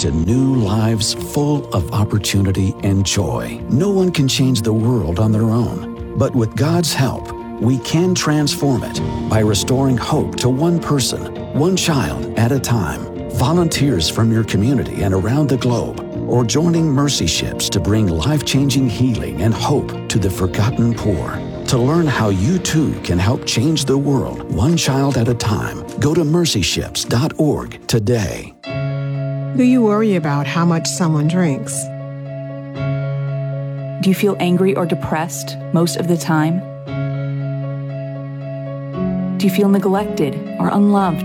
to new lives full of opportunity and joy. No one can change the world on their own, but with God's help, we can transform it by restoring hope to one person, one child at a time. Volunteers from your community and around the globe, or joining Mercy Ships to bring life-changing healing and hope to the forgotten poor. To learn how you too can help change the world one child at a time, go to mercyships.org today. Do you worry about how much someone drinks? Do you feel angry or depressed most of the time? Do you feel neglected or unloved?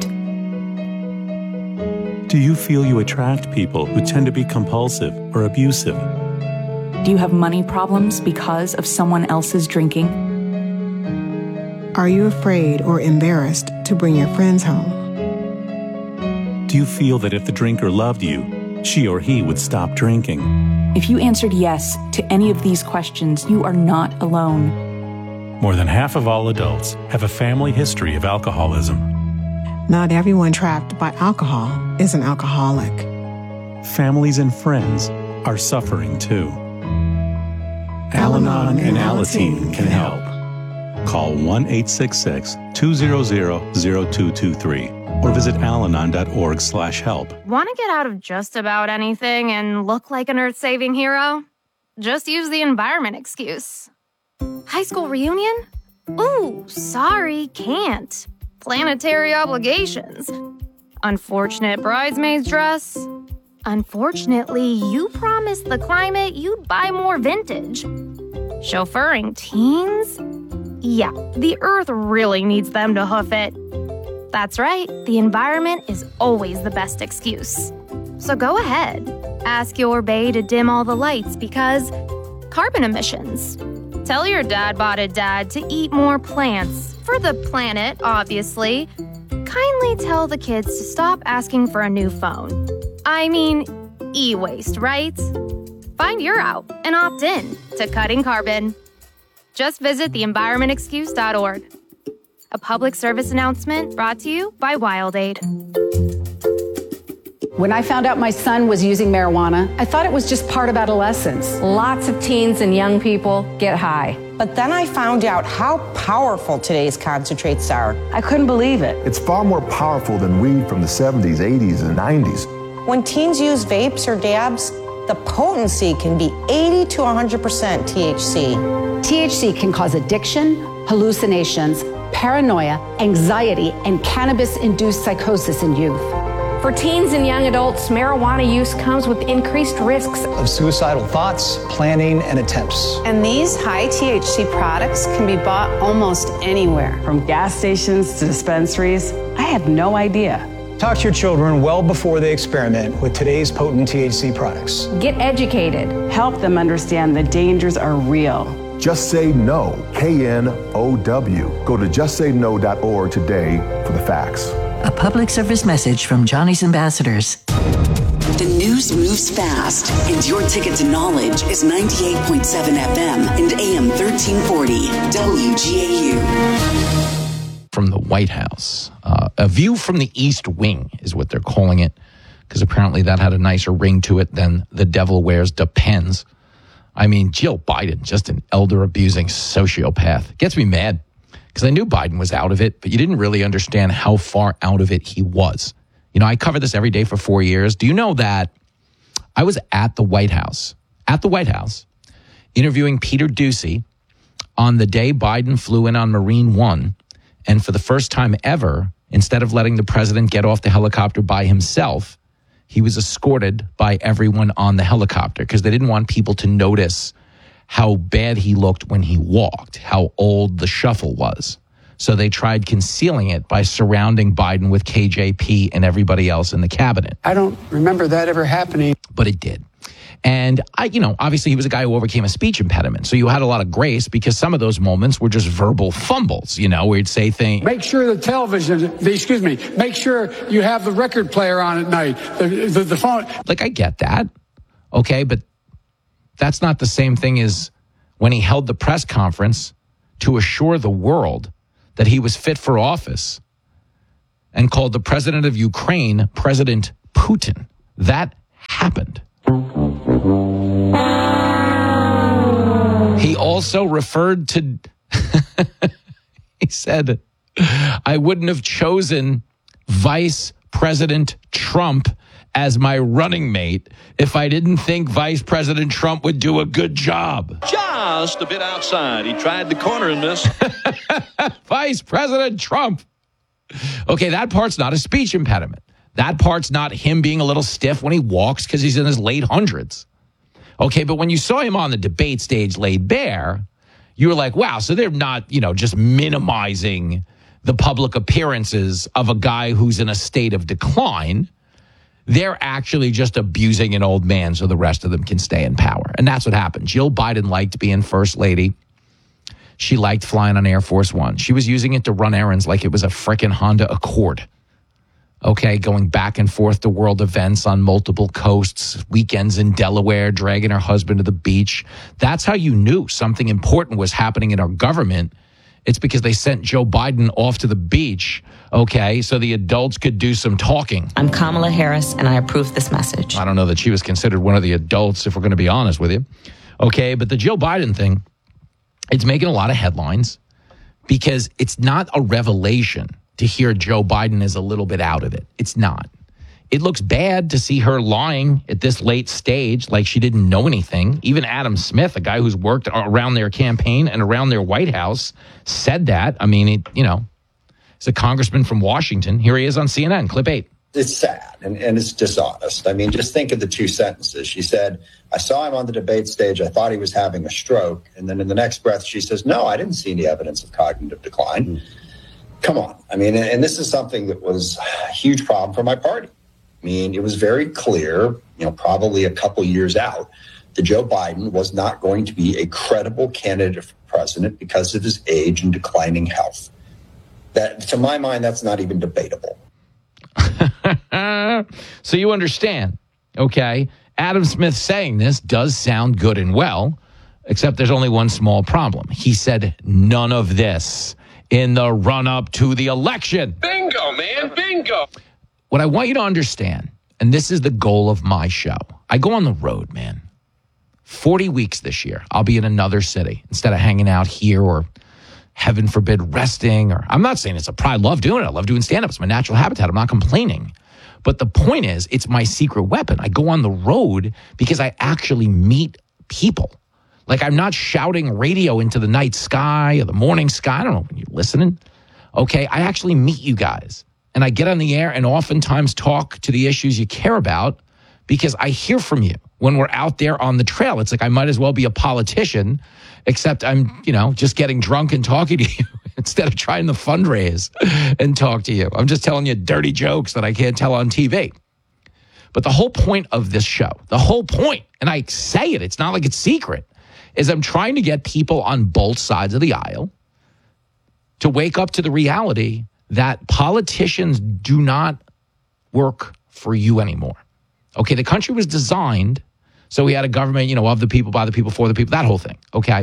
Do you feel you attract people who tend to be compulsive or abusive? Do you have money problems because of someone else's drinking? Are you afraid or embarrassed to bring your friends home? Do you feel that if the drinker loved you, she or he would stop drinking? If you answered yes to any of these questions, you are not alone. More than half of all adults have a family history of alcoholism. Not everyone trapped by alcohol is an alcoholic. Families and friends are suffering too. Al-Anon and Alateen can help. Call 1-866-200-0223 or visit alanon.org/help. Want to get out of just about anything and look like an earth-saving hero? Just use the environment excuse. High school reunion? Ooh, sorry, can't. Planetary obligations. Unfortunate bridesmaid's dress. Unfortunately, you promised the climate you'd buy more vintage. Chauffeuring teens? Yeah, the earth really needs them to hoof it. That's right, the environment is always the best excuse. So go ahead, ask your bae to dim all the lights because carbon emissions. Tell your dad-bod dad to eat more plants, for the planet, obviously. Kindly tell the kids to stop asking for a new phone. I mean, e-waste, right? Find your out and opt in to cutting carbon. Just visit theenvironmentexcuse.org. A public service announcement brought to you by WildAid. When I found out my son was using marijuana, I thought it was just part of adolescence. Lots of teens and young people get high. But then I found out how powerful today's concentrates are. I couldn't believe it. It's far more powerful than weed from the 70s, 80s, and 90s. When teens use vapes or dabs, the potency can be 80 to 100% THC. THC can cause addiction, hallucinations, paranoia, anxiety, and cannabis-induced psychosis in youth. For teens and young adults, marijuana use comes with increased risks of suicidal thoughts, planning, and attempts. And these high THC products can be bought almost anywhere. From gas stations to dispensaries. I had no idea. Talk to your children well before they experiment with today's potent THC products. Get educated. Help them understand the dangers are real. Just Say No, KNOW. Go to justsayno.org today for the facts. A public service message from Johnny's Ambassadors. The news moves fast, and your ticket to knowledge is 98.7 FM and AM 1340 WGAU. From the White House. A view from the East Wing is what they're calling it, because apparently that had a nicer ring to it than The Devil Wears Depends. I mean, Jill Biden, just an elder-abusing sociopath. Gets me mad, because I knew Biden was out of it, but you didn't really understand how far out of it he was. You know, I covered this every day for 4 years. Do you know that I was at the White House, interviewing Peter Doocy on the day Biden flew in on Marine One, and for the first time ever, instead of letting the president get off the helicopter by himself, he was escorted by everyone on the helicopter because they didn't want people to notice how bad he looked when he walked, how old the shuffle was. So they tried concealing it by surrounding Biden with KJP and everybody else in the cabinet. I don't remember that ever happening. But it did. And obviously he was a guy who overcame a speech impediment. So you had a lot of grace because some of those moments were just verbal fumbles, where he'd say things. Make sure make sure you have the record player on at night, the phone. Like, I get that. Okay, but that's not the same thing as when he held the press conference to assure the world that he was fit for office and called the president of Ukraine President Putin. That happened. He also referred to, he said, I wouldn't have chosen Vice President Trump as my running mate if I didn't think Vice President Trump would do a good job. Just a bit outside. He tried the corner and missed. Vice President Trump. Okay, that part's not a speech impediment. That part's not him being a little stiff when he walks because he's in his late hundreds. Okay, but when you saw him on the debate stage laid bare, you were like, wow, so they're not, just minimizing the public appearances of a guy who's in a state of decline. They're actually just abusing an old man so the rest of them can stay in power. And that's what happened. Jill Biden liked being first lady. She liked flying on Air Force One. She was using it to run errands like it was a frickin' Honda Accord. Okay, going back and forth to world events on multiple coasts, weekends in Delaware, dragging her husband to the beach. That's how you knew something important was happening in our government. It's because they sent Joe Biden off to the beach, okay, so the adults could do some talking. I'm Kamala Harris, and I approve this message. I don't know that she was considered one of the adults, if we're going to be honest with you. Okay, but the Joe Biden thing, it's making a lot of headlines because it's not a revelation to hear Joe Biden is a little bit out of it. It's not. It looks bad to see her lying at this late stage like she didn't know anything. Even Adam Smith, a guy who's worked around their campaign and around their White House, said that. I mean, he's a congressman from Washington. Here he is on CNN, clip 8. It's sad and it's dishonest. I mean, just think of the two sentences. She said, I saw him on the debate stage. I thought he was having a stroke. And then in the next breath, she says, no, I didn't see any evidence of cognitive decline. Come on. I mean, and this is something that was a huge problem for my party. I mean, it was very clear, probably a couple years out, that Joe Biden was not going to be a credible candidate for president because of his age and declining health. That, to my mind, that's not even debatable. So you understand, okay? Adam Smith saying this does sound good and well, except there's only one small problem. He said none of this in the run-up to the election. Bingo, man, bingo. What I want you to understand, and this is the goal of my show, I go on the road, man. 40 weeks this year, I'll be in another city instead of hanging out here or, heaven forbid, resting. Or I'm not saying it's a pride. I love doing it. I love doing stand-up. It's my natural habitat. I'm not complaining. But the point is, it's my secret weapon. I go on the road because I actually meet people. Like, I'm not shouting radio into the night sky or the morning sky. I don't know when you're listening. Okay, I actually meet you guys. And I get on the air and oftentimes talk to the issues you care about because I hear from you when we're out there on the trail. It's like I might as well be a politician, except I'm, just getting drunk and talking to you instead of trying to fundraise and talk to you. I'm just telling you dirty jokes that I can't tell on TV. But the whole point of this show, the whole point, and I say it, it's not like it's secret, is I'm trying to get people on both sides of the aisle to wake up to the reality that politicians do not work for you anymore. Okay, the country was designed so we had a government, of the people, by the people, for the people, that whole thing, okay?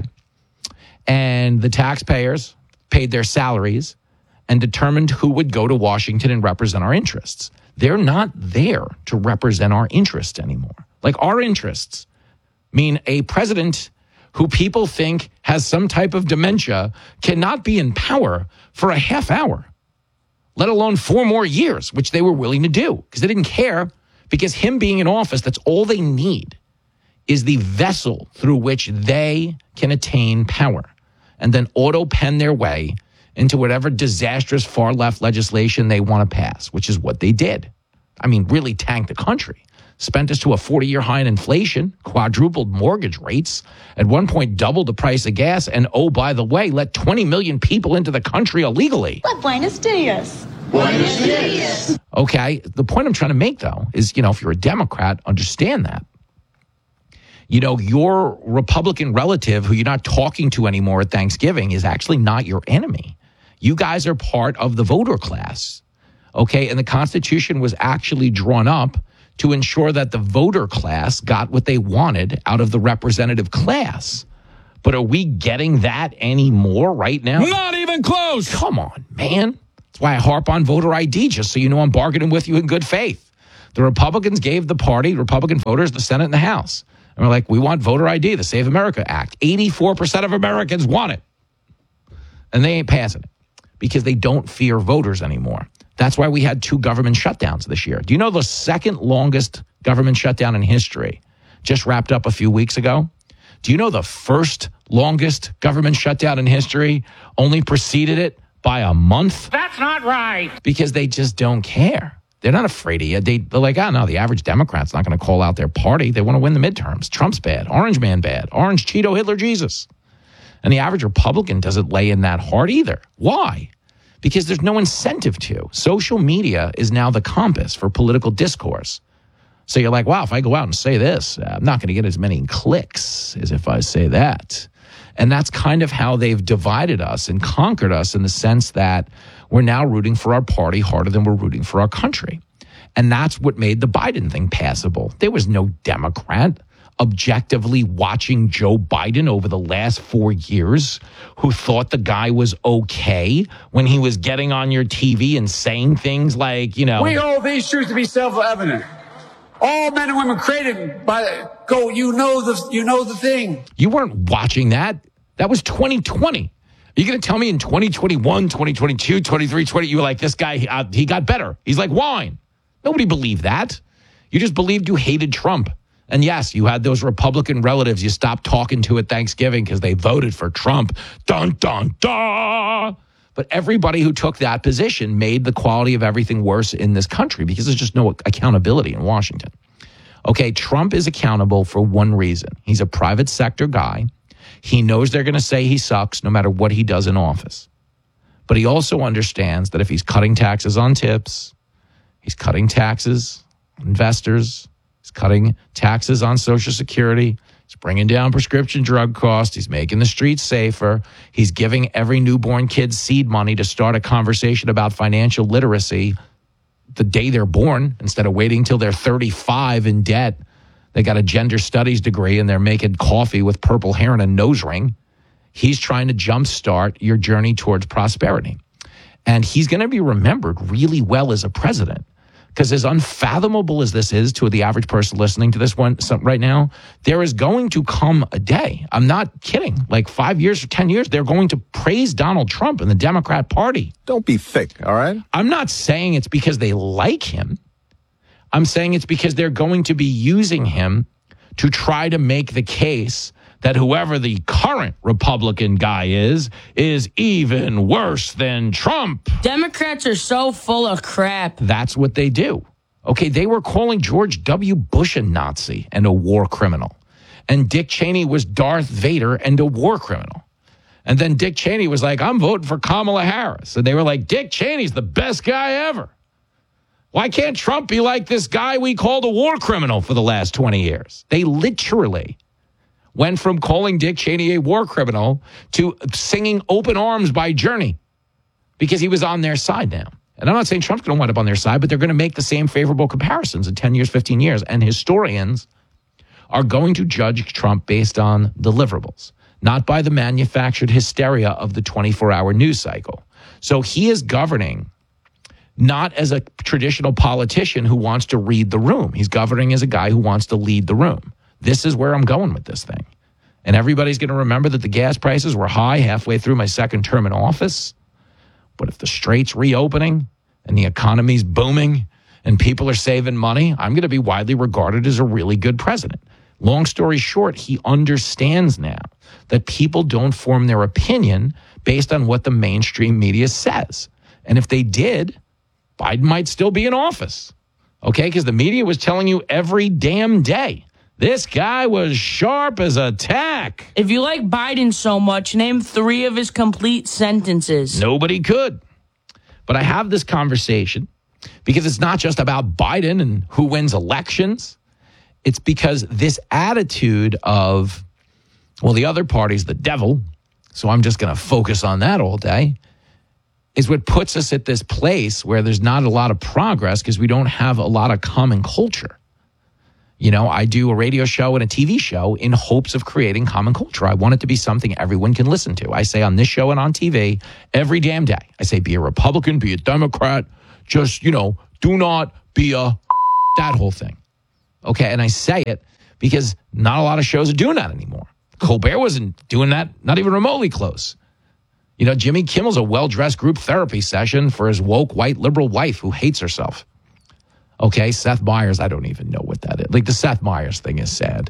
And the taxpayers paid their salaries and determined who would go to Washington and represent our interests. They're not there to represent our interests anymore. Like, our interests mean a president who people think has some type of dementia cannot be in power for a half hour, let alone 4 more years, which they were willing to do because they didn't care, because him being in office, that's all they need is the vessel through which they can attain power and then auto-pen their way into whatever disastrous far-left legislation they want to pass, which is what they did. I mean, really tanked the country. Spent us to a 40-year high in inflation, quadrupled mortgage rates, at one point doubled the price of gas, and oh, by the way, let 20 million people into the country illegally. But buenos dias. Buenos dias. Okay, the point I'm trying to make, though, is, if you're a Democrat, understand that. Your Republican relative who you're not talking to anymore at Thanksgiving is actually not your enemy. You guys are part of the voter class, okay? And the Constitution was actually drawn up to ensure that the voter class got what they wanted out of the representative class. But are we getting that anymore right now? Not even close. Come on, man. That's why I harp on voter ID, just so you know I'm bargaining with you in good faith. The Republicans gave the party, Republican voters, the Senate and the House. And we're like, we want voter ID, the Save America Act. 84% of Americans want it. And they ain't passing it because they don't fear voters anymore. That's why we had 2 government shutdowns this year. Do you know the second longest government shutdown in history just wrapped up a few weeks ago? Do you know the first longest government shutdown in history only preceded it by a month? That's not right. Because they just don't care. They're not afraid of you. They're like, oh, no, the average Democrat's not going to call out their party. They want to win the midterms. Trump's bad. Orange man bad. Orange Cheeto Hitler Jesus. And the average Republican doesn't lay in that hard either. Why? Because there's no incentive to. Social media is now the compass for political discourse. So you're like, wow, if I go out and say this, I'm not going to get as many clicks as if I say that. And that's kind of how they've divided us and conquered us in the sense that we're now rooting for our party harder than we're rooting for our country. And that's what made the Biden thing passable. There was no Democrat objectively watching Joe Biden over the last 4 years who thought the guy was okay when he was getting on your TV and saying things like, you know, we hold these truths to be self-evident. All men and women created by you know the thing. You weren't watching that. That was 2020. Are you going to tell me in 2021, 2022, 2023, you were like, this guy, he got better. He's like wine. Nobody believed that. You just believed you hated Trump. And yes, you had those Republican relatives you stopped talking to at Thanksgiving because they voted for Trump. Dun, dun, dun. But everybody who took that position made the quality of everything worse in this country because there's just no accountability in Washington. Okay, Trump is accountable for one reason. He's a private sector guy. He knows they're going to say he sucks no matter what he does in office. But he also understands that if he's cutting taxes on tips, he's cutting taxes on investors, he's cutting taxes on Social Security, he's bringing down prescription drug costs, he's making the streets safer, he's giving every newborn kid seed money to start a conversation about financial literacy the day they're born instead of waiting till they're 35 in debt. They got a gender studies degree and they're making coffee with purple hair and a nose ring. He's trying to jumpstart your journey towards prosperity. And he's going to be remembered really well as a president. Because as unfathomable as this is to the average person listening to this one right now, there is going to come a day, I'm not kidding, like 5 years or 10 years, they're going to praise Donald Trump and the Democrat Party. Don't be thick, all right? I'm not saying it's because they like him. I'm saying it's because they're going to be using him to try to make the case that whoever the current Republican guy is even worse than Trump. Democrats are so full of crap. That's what they do. Okay, they were calling George W. Bush a Nazi and a war criminal. And Dick Cheney was Darth Vader and a war criminal. And then Dick Cheney was like, I'm voting for Kamala Harris. And they were like, Dick Cheney's the best guy ever. Why can't Trump be like this guy we called a war criminal for the last 20 years? They literally went from calling Dick Cheney a war criminal to singing Open Arms by Journey because he was on their side now. And I'm not saying Trump's going to wind up on their side, but they're going to make the same favorable comparisons in 10 years, 15 years. And historians are going to judge Trump based on deliverables, not by the manufactured hysteria of the 24-hour news cycle. So he is governing not as a traditional politician who wants to read the room. He's governing as a guy who wants to lead the room. This is where I'm going with this thing. And everybody's going to remember that the gas prices were high halfway through my second term in office. But if the strait's reopening and the economy's booming and people are saving money, I'm going to be widely regarded as a really good president. Long story short, he understands now that people don't form their opinion based on what the mainstream media says. And if they did, Biden might still be in office. Okay, because the media was telling you every damn day, this guy was sharp as a tack. If you like Biden so much, name 3 of his complete sentences. Nobody could. But I have this conversation because it's not just about Biden and who wins elections. It's because this attitude of, well, the other party's the devil, so I'm just going to focus on that all day, is what puts us at this place where there's not a lot of progress because we don't have a lot of common culture. You know, I do a radio show and a TV show in hopes of creating common culture. I want it to be something everyone can listen to. I say on this show and on TV every damn day, I say, be a Republican, be a Democrat, just, do not be a that whole thing. Okay, and I say it because not a lot of shows are doing that anymore. Colbert wasn't doing that, not even remotely close. You know, Jimmy Kimmel's a well-dressed group therapy session for his woke, white, liberal wife who hates herself. Okay, Seth Meyers, I don't even know what that is. Like, the Seth Meyers thing is sad.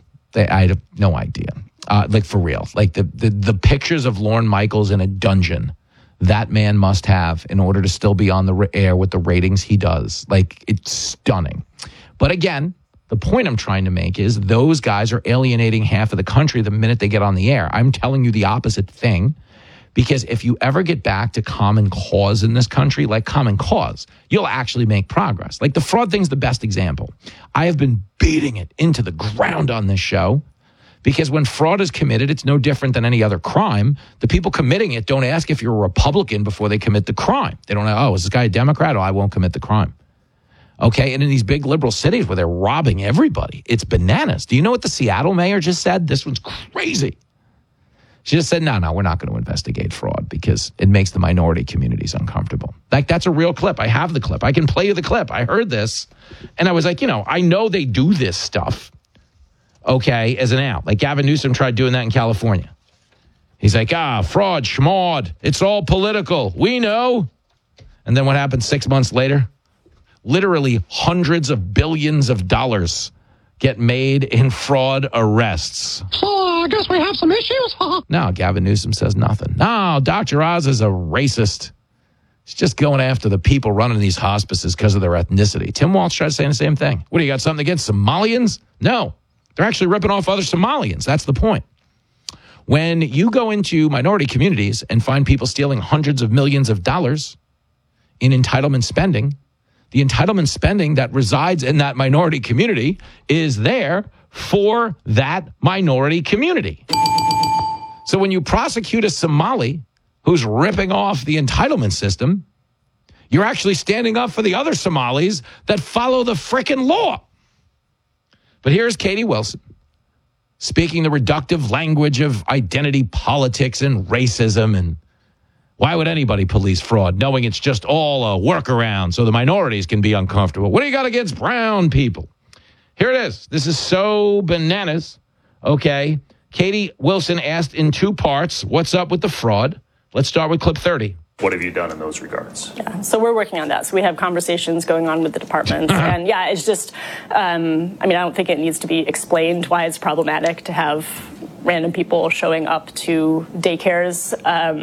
I have no idea. Like, for real. Like, the pictures of Lorne Michaels in a dungeon that man must have in order to still be on the air with the ratings he does. Like, it's stunning. But again, the point I'm trying to make is those guys are alienating half of the country the minute they get on the air. I'm telling you the opposite thing. Because if you ever get back to common cause in this country, like common cause, you'll actually make progress. Like the fraud thing's the best example. I have been beating it into the ground on this show because when fraud is committed, it's no different than any other crime. The people committing it don't ask if you're a Republican before they commit the crime. They don't know, oh, is this guy a Democrat? Oh, I won't commit the crime. Okay, and in these big liberal cities where they're robbing everybody, it's bananas. Do you know what the Seattle mayor just said? This one's crazy. She just said, no, we're not going to investigate fraud because it makes the minority communities uncomfortable. Like, that's a real clip. I have the clip. I can play you the clip. I heard this. And I was like, I know they do this stuff, okay, as an out. Like Gavin Newsom tried doing that in California. He's like, fraud, schmawd. It's all political. We know. And then what happened 6 months later? Literally hundreds of billions of dollars get made in fraud arrests. So I guess we have some issues, huh? No, Gavin Newsom says nothing. No, Dr. Oz is a racist. He's just going after the people running these hospices because of their ethnicity. Tim Walsh tried saying the same thing. What, do you got something against Somalians? No, they're actually ripping off other Somalians. That's the point. When you go into minority communities and find people stealing hundreds of millions of dollars in entitlement spending, the entitlement spending that resides in that minority community is there for that minority community. So when you prosecute a Somali who's ripping off the entitlement system, you're actually standing up for the other Somalis that follow the frickin' law. But here's Katie Wilson speaking the reductive language of identity politics and racism, and why would anybody police fraud knowing it's just all a workaround so the minorities can be uncomfortable? What do you got against brown people? Here it is. This is so bananas. Okay. Katie Wilson asked in two parts, what's up with the fraud? Let's start with clip 30. What have you done in those regards? Yeah, so we're working on that. So we have conversations going on with the department. And yeah, it's just, I don't think it needs to be explained why it's problematic to have random people showing up to daycares.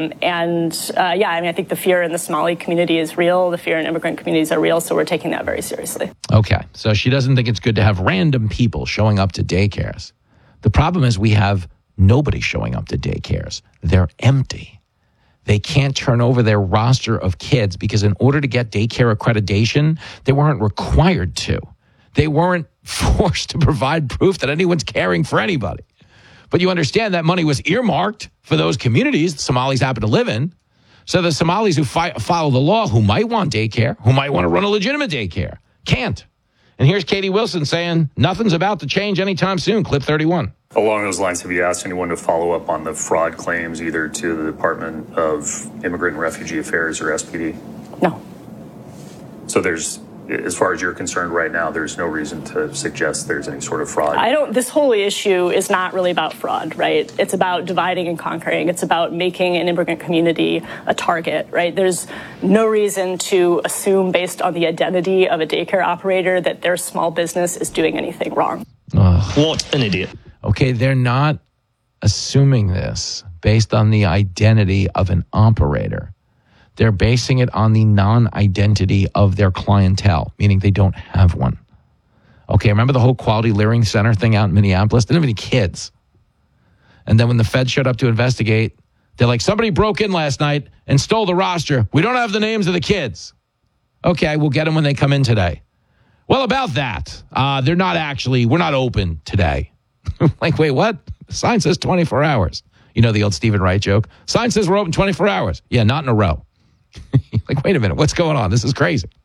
I think the fear in the Somali community is real. The fear in immigrant communities are real. So we're taking that very seriously. Okay. So she doesn't think it's good to have random people showing up to daycares. The problem is we have nobody showing up to daycares. They're empty. They can't turn over their roster of kids because in order to get daycare accreditation, they weren't required to. They weren't forced to provide proof that anyone's caring for anybody. But you understand that money was earmarked for those communities the Somalis happen to live in. So the Somalis who follow the law, who might want daycare, who might want to run a legitimate daycare, can't. And here's Katie Wilson saying nothing's about to change anytime soon. Clip 31. Along those lines, have you asked anyone to follow up on the fraud claims either to the Department of Immigrant and Refugee Affairs or SPD? No. So as far as you're concerned right now, there's no reason to suggest there's any sort of fraud? This whole issue is not really about fraud, right? It's about dividing and conquering. It's about making an immigrant community a target, right? There's no reason to assume based on the identity of a daycare operator that their small business is doing anything wrong. What an idiot. Okay, they're not assuming this based on the identity of an operator. They're basing it on the non-identity of their clientele, meaning they don't have one. Okay, remember the whole Quality Learning Center thing out in Minneapolis? They didn't have any kids. And then when the feds showed up to investigate, they're like, somebody broke in last night and stole the roster. We don't have the names of the kids. Okay, we'll get them when they come in today. Well, about that, we're not open today. Like, wait, what? The sign says 24 hours. You know the old Stephen Wright joke? Sign says we're open 24 hours. Yeah, not in a row. Like, wait a minute, what's going on? This is crazy.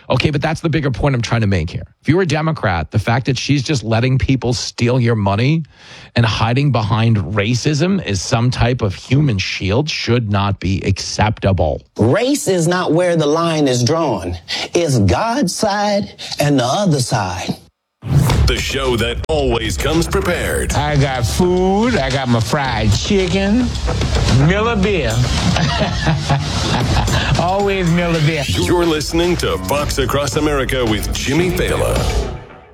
Okay, but that's the bigger point I'm trying to make here. If you're a Democrat, the fact that she's just letting people steal your money and hiding behind racism is some type of human shield should not be acceptable. Race is not where the line is drawn. It's God's side and the other side. The show that always comes prepared. I got food. I got my fried chicken. Miller beer. Always Miller beer. You're listening to Fox Across America with Jimmy Fallon.